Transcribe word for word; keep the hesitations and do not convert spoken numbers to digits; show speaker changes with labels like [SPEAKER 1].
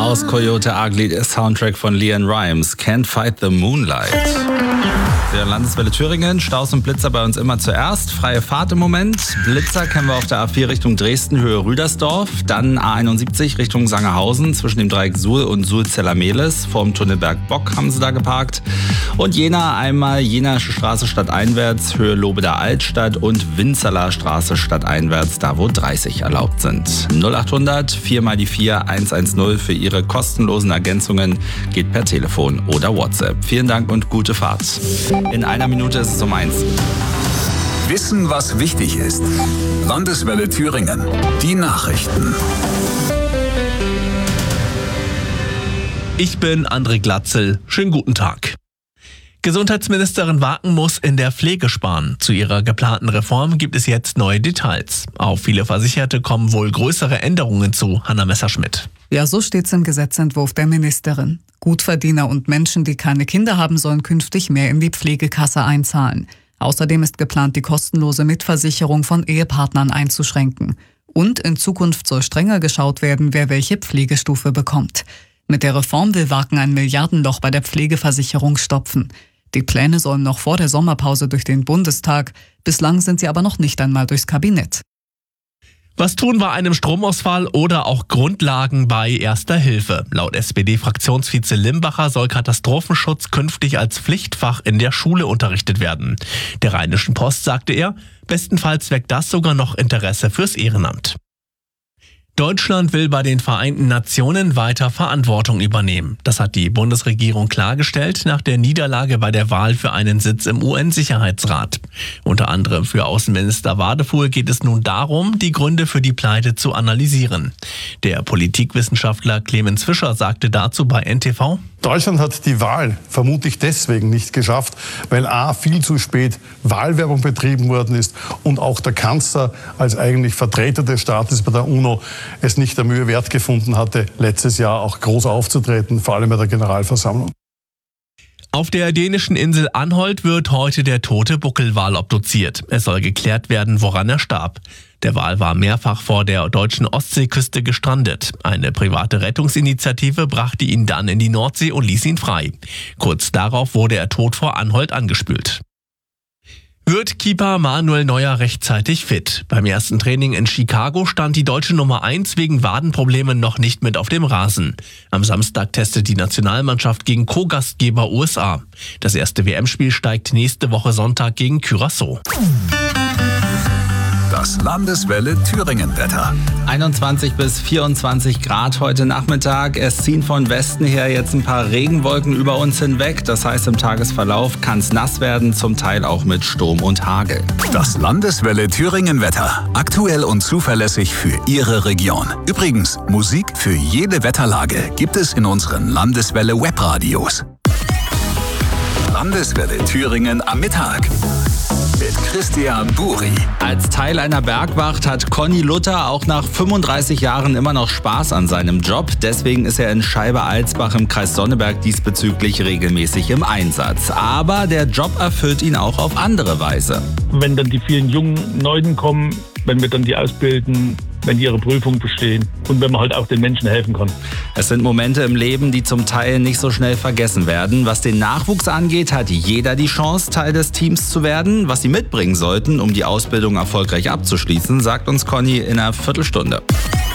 [SPEAKER 1] Aus Coyote Ugly, der Soundtrack von Leanne Rimes, Can't Fight the Moonlight. Der Landeswelle Thüringen, Staus und Blitzer bei uns immer zuerst. Freie Fahrt im Moment. Blitzer kennen wir auf der A vier Richtung Dresden, Höhe Rüdersdorf. Dann A einundsiebzig Richtung Sangerhausen, zwischen dem Dreieck Suhl und Suhl-Zeller-Mehlis. Vorm Tunnelberg Bock haben sie da geparkt. Und Jena einmal Jenaische Straße stadteinwärts, Höhe Lobeder Altstadt und Winzerler Straße stadteinwärts, da wo dreißig erlaubt sind. null achthundert vier mal die vier hundertzehn für Ihre kostenlosen Ergänzungen geht per Telefon oder WhatsApp. Vielen Dank und gute Fahrt. In einer Minute ist es um eins.
[SPEAKER 2] Wissen, was wichtig ist. Landeswelle Thüringen. Die Nachrichten.
[SPEAKER 3] Ich bin André Glatzel. Schönen guten Tag. Gesundheitsministerin Waken muss in der Pflege sparen. Zu ihrer geplanten Reform gibt es jetzt neue Details. Auf viele Versicherte kommen wohl größere Änderungen zu. Hanna Messerschmidt.
[SPEAKER 4] Ja, so steht's im Gesetzentwurf der Ministerin. Gutverdiener und Menschen, die keine Kinder haben, sollen künftig mehr in die Pflegekasse einzahlen. Außerdem ist geplant, die kostenlose Mitversicherung von Ehepartnern einzuschränken. Und in Zukunft soll strenger geschaut werden, wer welche Pflegestufe bekommt. Mit der Reform will Waken ein Milliardenloch bei der Pflegeversicherung stopfen. Die Pläne sollen noch vor der Sommerpause durch den Bundestag. Bislang sind sie aber noch nicht einmal durchs Kabinett.
[SPEAKER 3] Was tun bei einem Stromausfall oder auch Grundlagen bei Erster Hilfe? Laut S P D-Fraktionsvize Limbacher soll Katastrophenschutz künftig als Pflichtfach in der Schule unterrichtet werden. Der Rheinischen Post sagte er, bestenfalls weckt das sogar noch Interesse fürs Ehrenamt. Deutschland will bei den Vereinten Nationen weiter Verantwortung übernehmen. Das hat die Bundesregierung klargestellt nach der Niederlage bei der Wahl für einen Sitz im U N-Sicherheitsrat. Unter anderem für Außenminister Wadefuhl geht es nun darum, die Gründe für die Pleite zu analysieren. Der Politikwissenschaftler Clemens Fischer sagte dazu bei N T V:
[SPEAKER 5] Deutschland hat die Wahl vermutlich deswegen nicht geschafft, weil a. viel zu spät Wahlwerbung betrieben worden ist und auch der Kanzler als eigentlich Vertreter des Staates bei der UNO es nicht der Mühe wert gefunden hatte, letztes Jahr auch groß aufzutreten, vor allem bei der Generalversammlung.
[SPEAKER 3] Auf der dänischen Insel Anholt wird heute der tote Buckelwal obduziert. Es soll geklärt werden, woran er starb. Der Wal war mehrfach vor der deutschen Ostseeküste gestrandet. Eine private Rettungsinitiative brachte ihn dann in die Nordsee und ließ ihn frei. Kurz darauf wurde er tot vor Anholt angespült. Wird Keeper Manuel Neuer rechtzeitig fit? Beim ersten Training in Chicago stand die deutsche Nummer eins wegen Wadenproblemen noch nicht mit auf dem Rasen. Am Samstag testet die Nationalmannschaft gegen Co-Gastgeber U S A. Das erste W M-Spiel steigt nächste Woche Sonntag gegen Curaçao.
[SPEAKER 2] Das Landeswelle Thüringen-Wetter.
[SPEAKER 1] einundzwanzig bis vierundzwanzig Grad heute Nachmittag. Es ziehen von Westen her jetzt ein paar Regenwolken über uns hinweg. Das heißt, im Tagesverlauf kann es nass werden, zum Teil auch mit Sturm und Hagel.
[SPEAKER 2] Das Landeswelle Thüringen-Wetter. Aktuell und zuverlässig für Ihre Region. Übrigens, Musik für jede Wetterlage gibt es in unseren Landeswelle Webradios. Landeswelle Thüringen am Mittag. Mit Christian Buri.
[SPEAKER 1] Als Teil einer Bergwacht hat Conny Luther auch nach fünfunddreißig Jahren immer noch Spaß an seinem Job. Deswegen ist er in Scheibe-Alsbach im Kreis Sonneberg diesbezüglich regelmäßig im Einsatz. Aber der Job erfüllt ihn auch auf andere Weise.
[SPEAKER 6] Wenn dann die vielen jungen Neuden kommen, wenn wir dann die ausbilden, wenn die ihre Prüfung bestehen und wenn man halt auch den Menschen helfen kann.
[SPEAKER 1] Es sind Momente im Leben, die zum Teil nicht so schnell vergessen werden. Was den Nachwuchs angeht, hat jeder die Chance, Teil des Teams zu werden. Was sie mitbringen sollten, um die Ausbildung erfolgreich abzuschließen, sagt uns Conny in einer Viertelstunde.